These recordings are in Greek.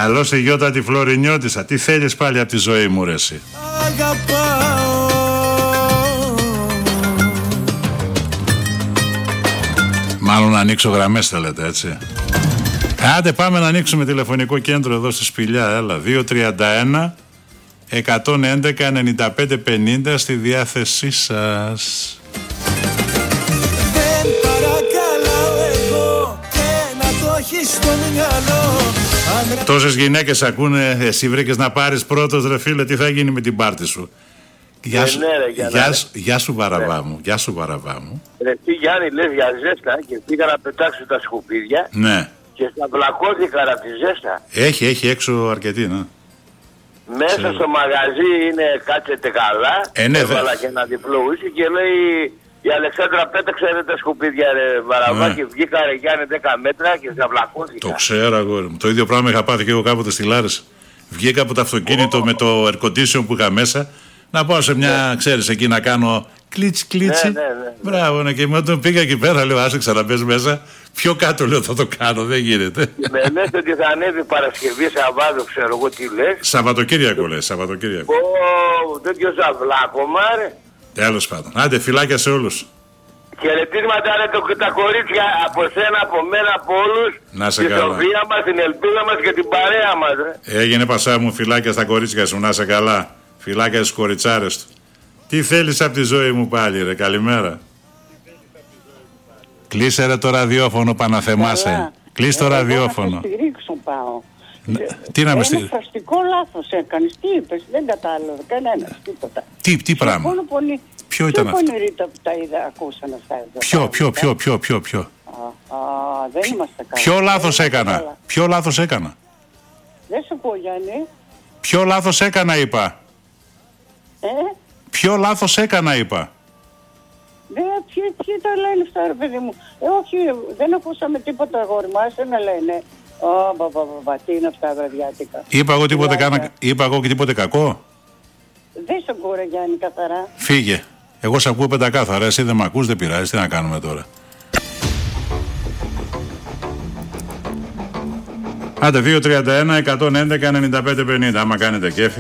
Καλώς η Γιώτα τη Φλωρινιώτισσα. Τι θέλεις πάλι από τη ζωή μου, ρε εσύ? Αγαπάω. Μάλλον να ανοίξω γραμμές θέλετε, έτσι? Άντε πάμε να ανοίξουμε τηλεφωνικό κέντρο εδώ στη Σπηλιά. Έλα, 231 111 95 50 στη διάθεσή σας. Δεν παρακαλάω εγώ και να το έχεις στο μυαλό. Τόσες γυναίκες ακούνε, εσύ βρήκες να πάρεις πρώτος, ρε φίλε, τι θα γίνει με την πάρτι σου? Γεια σου Βαραβά μου, γεια σου Βαραβά μου. Ρε τι Γιάννη, λες για ζέστα και πήγα να πετάξω τα σκουπίδια. Ναι. Και στα βλακώθηκα από τη ζέστα. Έχει έξω αρκετή, ναι. Μέσα στο μαγαζί είναι κάτσετε καλά. Ναι, έβαλα και ένα διπλό ούσι και λέει η Αλεξάνδρα πέταξε τα σκουπίδια ρε Βαραβά και βγήκα ρε Γιάννη 10 μέτρα και στα βλακώθηκα. Το ξέρω αγόρι μου. Το ίδιο πράγμα είχα πάθει και εγώ κάποτε στη Λάρισα. Βγήκα από το αυτοκίνητο με το air condition που είχα μέσα. Να πάω σε μια, ξέρεις, εκεί να κάνω κλίτσι. Ναι. Μπράβο, ναι, και όταν πήγα εκεί πέρα, λέω, άσε ξαναμπες μέσα. Πιο κάτω, λέω, θα το κάνω, δεν γίνεται. Με λες ότι θα ανέβει Παρασκευή, Σαββάτο, ξέρω εγώ τι λες. Σαββατοκύριακο λες, Σαββατοκύριακο. Τέτοιο ζαβλάκωμα, ρε. Τέλος πάντων. Άντε, φιλάκια σε όλους. Χαιρετίσματα ρε τα κορίτσια από σένα, από μένα, από όλους. Να σε τη καλά. Σοφία μας, την ελπίδα μας και την παρέα μας, ρε. Έγινε πασά μου, φιλάκια στα κορίτσια σου, να σε καλά. Φιλάκια στους κοριτσάρες του. Τι θέλεις από τη ζωή μου πάλι, ρε, καλημέρα. Κλείσε ρε το ραδιόφωνο, Παναθεμάσαι. Κλείσε το ραδιόφωνο. Να στηρίξω πάω. Τι να με στηρίξει? Ένα φαστικό λάθος έκανες. Τι είπες? Δεν κατάλαβα κανένας τίποτα. Τι πράγμα? Πολύ, ποιο ήταν αυτό? Πιο πολύ που τα είδα, ακούσαν αυτά εδώ. Ποιο? Δεν είμαστε καλά. Ποιο λάθος έκανα? Ποιο λάθος έκανα? Δεν σου πω, Γιάννη. Ποιο λάθος έκανα, είπα? Ποιο λάθος έκανα, είπα? Ποιοι τα λένε αυτά, ρε παιδί μου? Όχι, δεν ακούσαμε τίποτα, αγόρι μου, άσε να λένε. Τι είναι αυτά, βραδιάτικα. Είπα εγώ και τίποτε κακό? Δεν σε ακούω, ρε Γιάννη, καθαρά. Φύγε. Εγώ σε ακούω πεντακάθαρα, εσύ δεν με ακούς, δεν πειράζει, τι να κάνουμε τώρα. Άντε, 231 111 95 50, άμα κάνετε κέφι.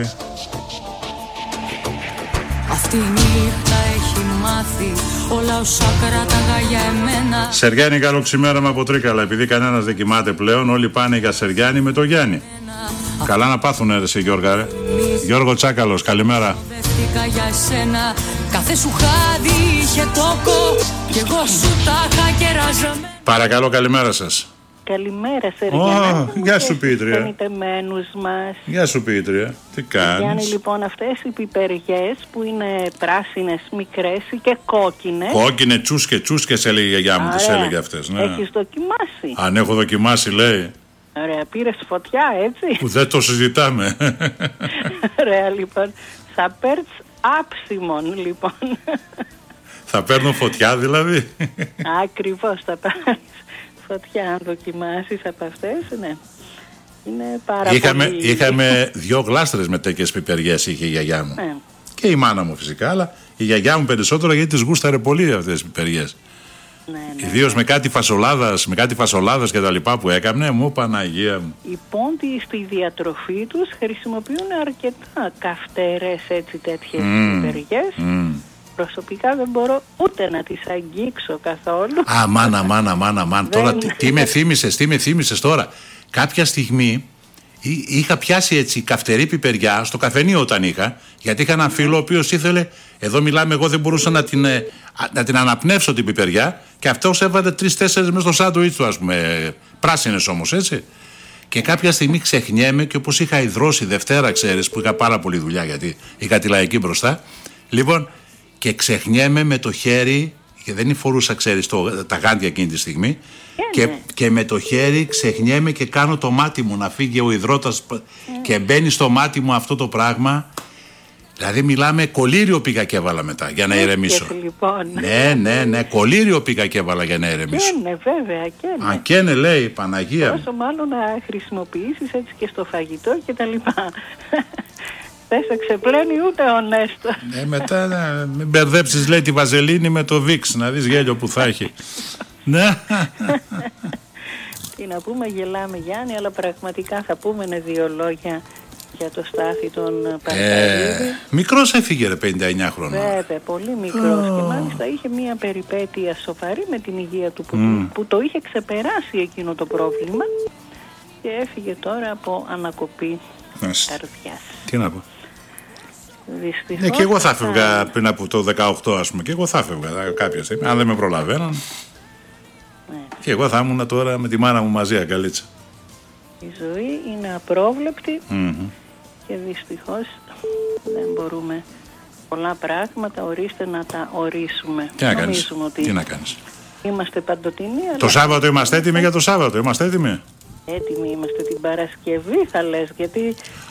Αυτή η νύχτα έχει μάθει όλα όσα κράταγα για εμένα. Σεργιάννη, καλό ξημέρωμα από Τρίκαλα. Επειδή κανένας δεν κοιμάται πλέον, όλοι πάνε για Σεργιάννη με το Γιάννη. Καλά να πάθουνε ρε σε Γιώργα, ρε. Γιώργο Τσάκαλος, καλημέρα. Δέχτηκα για σένα, κάθε σου χάδι είχε τόκο κι εγώ σου τα είχα κεραζεμένα. Παρακαλώ, καλημέρα σας. Καλημέρα, Σεργιάννη. Γεια σου, Πίτρια. Πενιτεμένους μας. Γεια σου, Πίτρια. Τι κάνεις? Γιάννη, λοιπόν, αυτές οι πιπεριές που είναι πράσινες, μικρές και κόκκινες. Κόκκινε, τσούσκες έλεγε η γιαγιά μου, τις έλεγε αυτές. Ναι. Έχεις δοκιμάσει? Αν έχω δοκιμάσει, λέει. Ωραία, πήρες φωτιά, έτσι. Που δεν το συζητάμε. Ωραία, λοιπόν. Θα παίρνεις άψιμον, λοιπόν. Θα παίρνω φωτιά, δηλαδή. Ακριβώς, θα πάρεις φωτιά, αν δοκιμάσεις από αυτές, ναι. Είναι πάρα πολύ... Είχαμε 2 γλάστρες με τέτοιες πιπεριές, είχε η γιαγιά μου. Ναι. Και η μάνα μου φυσικά, αλλά η γιαγιά μου περισσότερο γιατί τις γούσταρε πολύ αυτές τις πιπεριές. Ναι. Ιδίως με κάτι φασολάδας και τα λοιπά που έκανε, μου Παναγία μου. Οι πόντοι στη διατροφή τους χρησιμοποιούν αρκετά καυτερές έτσι τέτοιες πιπεριές. Προσωπικά δεν μπορώ ούτε να τις αγγίξω καθόλου. Μάνα. Τώρα τι με θύμισες τώρα. Κάποια στιγμή είχα πιάσει έτσι καυτερή πιπεριά στο καφενείο όταν είχα, γιατί είχα έναν φίλο ο οποίος ήθελε, εδώ μιλάμε, εγώ δεν μπορούσα να την αναπνεύσω την πιπεριά και αυτός έβαλε 3-4 μέσα στο σάντουιτς του, ας πούμε, πράσινες όμως, έτσι. Και κάποια στιγμή ξεχνιέμαι και όπως είχα υδρώσει Δευτέρα, ξέρεις, που είχα πάρα πολλή δουλειά γιατί είχα τη λαϊκή μπροστά, λοιπόν, και ξεχνιέμαι με το χέρι, και δεν φορούσα, ξέρεις, τα γάντια εκείνη τη στιγμή, και με το χέρι ξεχνιέμαι και κάνω το μάτι μου να φύγει ο υδρότας και μπαίνει στο μάτι μου αυτό το πράγμα. Δηλαδή μιλάμε, κολλήριο πήγα και έβαλα μετά για να ηρεμήσω. Λοιπόν. Ναι, κολλήριο πήγα και έβαλα για να ηρεμήσω. Ναι, βέβαια, και ναι. Και ναι, λέει, Παναγία. Όσο μάλλον να χρησιμοποιήσεις έτσι και στο φαγητό και τα λοιπά. Δεν σε ξεπλένει ούτε ο Νέστο. Μετά να μην μπερδέψεις, λέει, τη βαζελίνη με το Βίξ, να δεις γέλιο που θα έχει. Ναι. Τι να πούμε, γελάμε Γιάννη, αλλά πραγματικά θα πούμε 2 λόγια για το Στάθη τον Παρκαλίδη. Μικρός έφυγε ρε, 59 χρόνια. Βέβαια, πολύ μικρός και μάλιστα είχε μια περιπέτεια σοβαρή με την υγεία του που το είχε ξεπεράσει εκείνο το πρόβλημα και έφυγε τώρα από ανακοπή καρδιάς. Τι να πω. Δυστυχώς. Και εγώ θα έφευγα πριν από το 18 ας πούμε, και εγώ θα έφευγα κάποια στιγμή, αν δεν με προλαβαίναν. Και εγώ θα ήμουν τώρα με τη μάνα μου μαζί αγκαλίτσα. Η ζωή είναι απρόβλεπτη και δυστυχώς δεν μπορούμε πολλά πράγματα ορίστε να τα ορίσουμε. Τι να κάνεις, τι να κάνεις. Είμαστε παντοτινοί. Το Σάββατο είμαστε έτοιμοι για το Σάββατο, είμαστε έτοιμοι. Έτοιμοι είμαστε την Παρασκευή θα λες, γιατί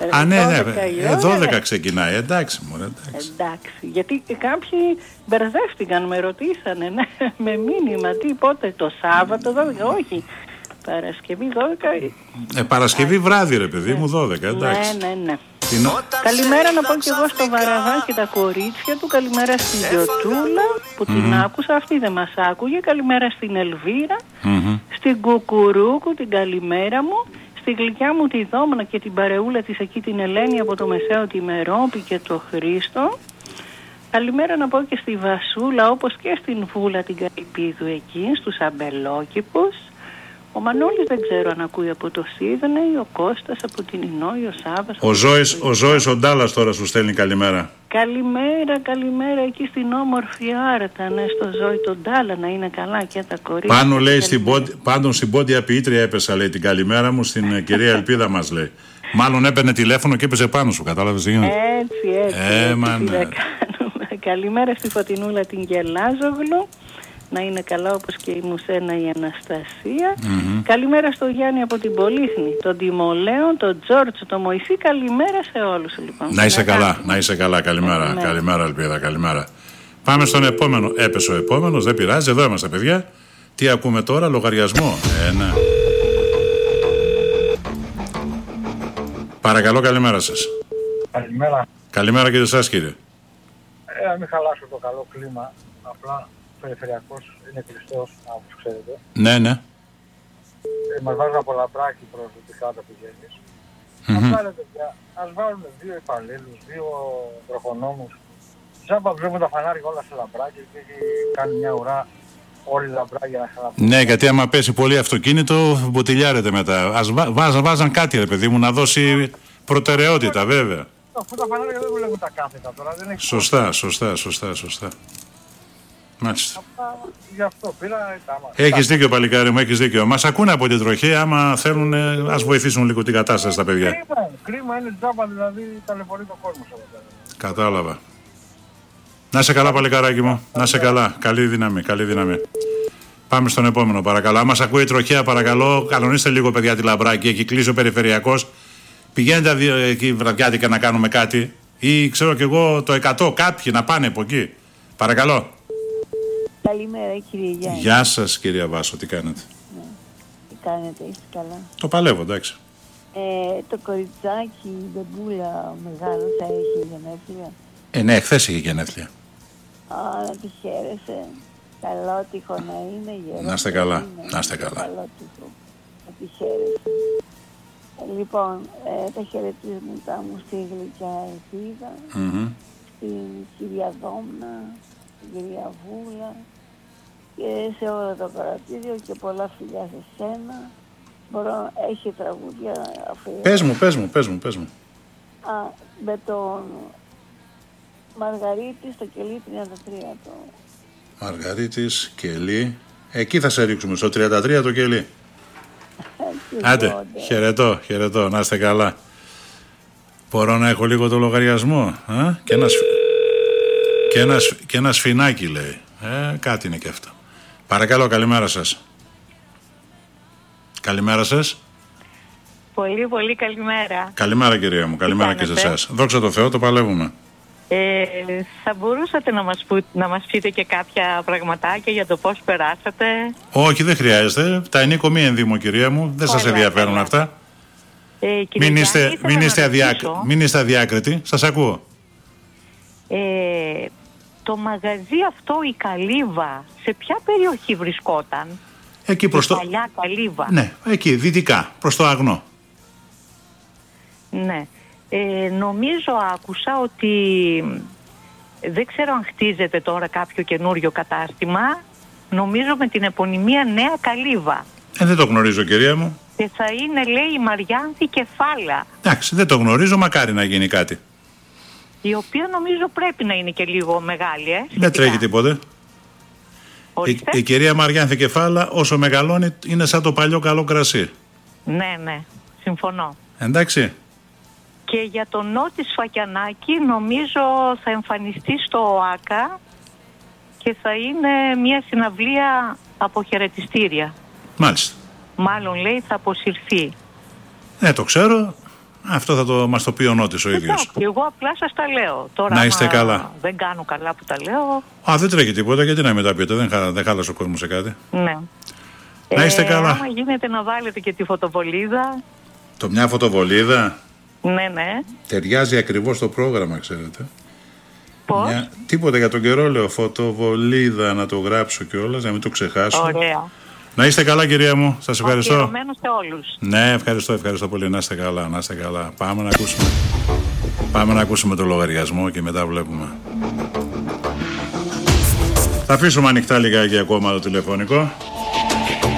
12 ξεκινάει, εντάξει μωρέ, εντάξει, γιατί κάποιοι μπερδεύτηκαν, με ρωτήσανε με μήνυμα, τι πότε το Σάββατο, 12, όχι. Παρασκευή 12. Παρασκευή βράδυ ρε παιδί μου, 12, εντάξει. Ναι. Καλημέρα να πω και εγώ στο Βαραβάκι τα κορίτσια του. Καλημέρα στην Γιωτούλα που την άκουσα, αυτή δεν μας άκουγε. Καλημέρα στην Ελβίρα, στην Κουκουρούκου την καλημέρα μου, στη γλυκιά μου τη Δόμνα και την παρεούλα της εκεί την Ελένη από το Μεσαίο, τη Μερόπη και το Χρήστο. Καλημέρα να πω και στη Βασούλα όπως και στην Βούλα την Καλυπίδου εκεί, στους αμπελόκηπους. Ο Μανώλης δεν ξέρω αν ακούει από το Σίδνεϊ, ο Κώστας από την Ινόη, ο Σάββας. Ο Ζώης ο Ντάλλας τώρα σου στέλνει καλημέρα. Καλημέρα εκεί στην όμορφη Άρτα, στο Ζώη τον Ντάλλα, να είναι καλά και τα κορίτσια. Πάνω λέει πάνω στην πόντια ποιήτρια έπεσα, λέει την καλημέρα μου στην κυρία Ελπίδα μας λέει. Μάλλον έπαιρνε τηλέφωνο και έπεσε πάνω σου, κατάλαβες τι γίνεται. Έτσι, καλημέρα στη Φωτεινούλα την Γελάζογλου. Να είναι καλά όπως και η Μουσένα η Αναστασία. Καλημέρα στο Γιάννη από την Πολύχνη, τον Τιμολέον, τον Τζόρτζο, τον Μωυσή. Καλημέρα σε όλους λοιπόν. Να είσαι καλά, καλημέρα Ελπίδα, καλημέρα. Πάμε στον επόμενο, έπεσε ο επόμενος, δεν πειράζει, εδώ είμαστε παιδιά. Τι ακούμε τώρα, λογαριασμό. Ναι. Παρακαλώ, καλημέρα σας. Καλημέρα και εσάς κύριε. Να μην χαλάσω το καλό κλίμα, απλά περιφερειακός είναι κλειστός, όπως ξέρετε. Ναι. Μας βάζουν από λαμπράκι προσωπικά τα πηγαίνεις. Απλά ρε παιδιά, ας βάλουν 2 υπαλλήλους, 2 βροχονόμους. Σαν να βλέπουμε τα φανάρια όλα σε λαμπράκι και έχει κάνει μια ουρά όλοι λαμπράκια να ξαναπούν. Ναι, γιατί άμα πέσει πολύ αυτοκίνητο μποτιλιάρεται μετά. Ας βάζαν κάτι ρε παιδί μου να δώσει προτεραιότητα βέβαια. Αφού τα φανάρια δεν δουλεύουν τα κάθετα τώρα, δεν έχει Σωστά. Μάλιστα. Γι' αυτό πήρα. Έχεις δίκιο παλικάρι μου, έχεις δίκιο. Μας ακούνε από την τροχή, άμα θέλουν ας βοηθήσουν λίγο την κατάσταση στα παιδιά. Κρίμα είναι τζάμπα, δηλαδή ταλαιπωρεί το κόσμο εδώ πέρα. Κατάλαβα. Να είσαι καλά παλικάράκι μου, να είσαι καλά. Καλή δύναμη. Πάμε στον επόμενο παρακαλώ. Αν μας ακούει η τροχέα παρακαλώ, κανονίστε λίγο παιδιά τη λαμπράκι, έχει κλείσει ο περιφερειακός. Πηγαίνετε εκεί βραδιάτικα να κάνουμε κάτι ή ξέρω κι εγώ το 100 κάποιοι να πάνε από εκεί. Παρακαλώ. Καλημέρα κύριε Γιάννη. Γεια σας κυρία Βάσο, τι κάνετε? Ναι. Τι κάνετε, είστε καλά? Το παλεύω, εντάξει. Το κοριτσάκι, η μπεμπούλα μεγάλο θα έχει γενέθλια? Ναι, χθες είχε γενέθλια. Να τη χαίρεσαι. Καλότυχο να είναι, γερό. Να είστε καλά, να είστε καλά. Καλότυχο. Να τη χαίρεσαι. Λοιπόν, τα χαιρετίσματά μου στη γλυκιά Ελπίδα, στην κυρία Δόμνα, στην κυρία Βούλα και σε όλο το κρατήριο και πολλά φιλιά σε σένα. Έχει τραγούδια αφιερωμένα. Πες μου. Με τον Μαργαρίτη στο Κελί 33 το... Μαργαρίτης, Κελί. Εκεί θα σε ρίξουμε, στο 33 το Κελί. Άντε, χαιρετώ, να είστε καλά. Μπορώ να έχω λίγο το λογαριασμό? Και ένα σφινάκι λέει. Κάτι είναι και αυτό. Παρακαλώ, καλημέρα σας. Καλημέρα σας. Πολύ πολύ καλημέρα. Καλημέρα κυρία μου, καλημέρα και σε εσάς. Δόξα τω Θεώ, το παλεύουμε. Θα μπορούσατε να μας πείτε και κάποια πραγματάκια για το πώς περάσατε? Όχι, δεν χρειάζεται. Τα ενίκο μη ενδύμω κυρία μου. Δεν σας ενδιαφέρουν αυτά. Μην είστε αδιάκριτοι. Σας ακούω. Το μαγαζί αυτό, η Καλύβα, σε ποια περιοχή βρισκόταν? Εκεί προς το... Παλιά Καλύβα. Ναι, εκεί δυτικά, προς το Αγνό. Ναι. Νομίζω άκουσα ότι δεν ξέρω αν χτίζεται τώρα κάποιο καινούριο κατάστημα. Νομίζω με την επωνυμία Νέα Καλύβα. Δεν το γνωρίζω, κυρία μου. Και θα είναι, λέει, η Μαριάνθη Κεφάλα. Εντάξει, δεν το γνωρίζω, μακάρι να γίνει κάτι. Η οποία νομίζω πρέπει να είναι και λίγο μεγάλη, Δεν τρέχει τίποτε. Η κυρία Μαριάνθη Κεφάλα, όσο μεγαλώνει, είναι σαν το παλιό καλό κρασί. Ναι, ναι, συμφωνώ. Εντάξει. Και για τον Νότι Σφακιανάκη νομίζω θα εμφανιστεί στο ΟΑΚΑ και θα είναι μια συναυλία αποχαιρετιστήρια. Μάλιστα. Μάλλον, λέει, θα αποσυρθεί. Το ξέρω. Αυτό θα μας το πει ο Νότης ο ίδιος. Εγώ απλά σας τα λέω. Τώρα, να είστε καλά. Δεν κάνω καλά που τα λέω. Δεν τρέχει τίποτα, γιατί να μην τα πείτε. Δεν χάλασε ο κόσμος σε κάτι. Ναι. Να είστε καλά. Άμα γίνεται να βάλετε και τη φωτοβολίδα. Το μια φωτοβολίδα. Ναι, ναι. Ταιριάζει ακριβώς το πρόγραμμα, ξέρετε. Πώς? Τίποτα για τον καιρό, λέω. Φωτοβολίδα, να το γράψω κιόλας, να μην το ξεχάσω. Ωραία. Να είστε καλά, κυρία μου. Σας ευχαριστώ. Αφιερωμένο σε όλους. Ναι, ευχαριστώ πολύ. Να είστε καλά, να είστε καλά. Πάμε να ακούσουμε το λογαριασμό και μετά βλέπουμε. Θα αφήσουμε ανοιχτά λιγάκι ακόμα το τηλεφωνικό.